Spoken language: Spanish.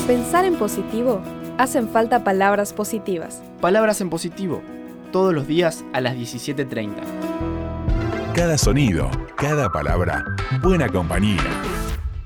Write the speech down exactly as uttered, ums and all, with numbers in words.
pensar en positivo, hacen falta palabras positivas. Palabras en positivo, todos los días a las diecisiete treinta. Cada sonido, cada palabra, buena compañía.